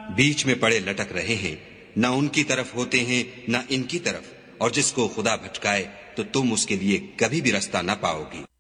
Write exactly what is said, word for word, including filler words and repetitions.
बीच में पड़े लटक रहे हैं, न उनकी तरफ होते हैं न इनकी तरफ, और जिसको खुदा भटकाए तो तुम उसके लिए कभी भी रास्ता न पाओगी।